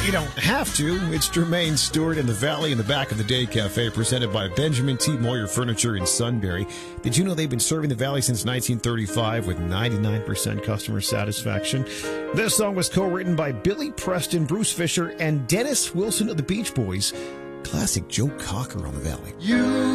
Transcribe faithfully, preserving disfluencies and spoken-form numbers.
You don't have to. It's Jermaine Stewart in the Valley in the Back of the Day Cafe, presented by Benjamin T. Moyer Furniture in Sunbury. Did you know they've been serving the Valley since nineteen thirty-five with ninety-nine percent customer satisfaction? This song was co-written by Billy Preston, Bruce Fisher, and Dennis Wilson of the Beach Boys. Classic Joe Cocker on the Valley. You